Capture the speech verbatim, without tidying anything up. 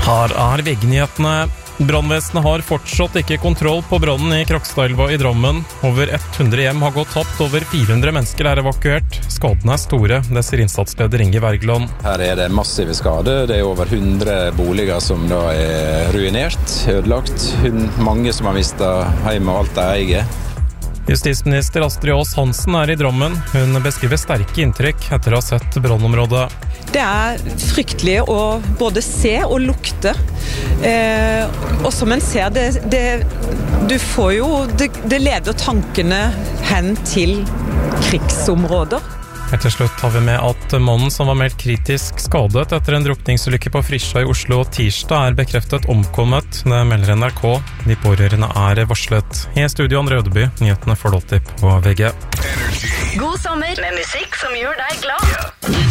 Her er V G-nyhetene. Brannvesenet har fortsatt ikke kontroll på brannen i Krokstadelva i Drammen. Over hundre hjem har gått tapt, over fire hundre mennesker er evakuert. Skadene er store, det sier innsatsleder Inge Wergeland. Her er det massive skader. Det er over hundre boliger som da er ruinert, ødelagt. Mange som har mistet hjemme og alt de eier. Justisminister Astrid Aas Hansen er i Drammen. Hun beskriver sterke inntrykk etter å ha sett brannområdet. Det er fryktelig å både se og lukte. Eh, og som en ser, det, det, du får jo, det, det leder tankene hen til krigsområder. Til slutt har vi med at mannen som var meldt kritisk skadet etter en drukningsulykke på Frisja i Oslo tirsdag er bekreftet omkommet. Det melder N R K. De pårørende er varslet. I studio Andre Ødeby, nyhetene får du alltid på V G. God sommer med musikk som gjør deg glad.